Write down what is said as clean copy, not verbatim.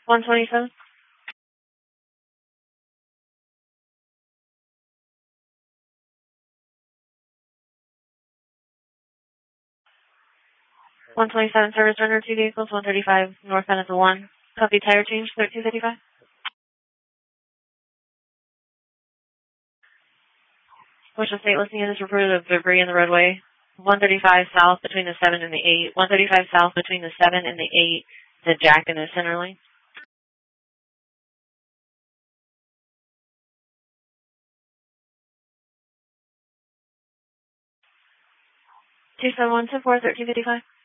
127. Service runner, 2 vehicles, 135 northbound at the 1. Copy tire change, 1355. Commercial state listing is reported of debris in the roadway. 135 south between the 7 and the 8. 135 south between the 7 and the 8. The jack in the center lane. 271-4, 1355.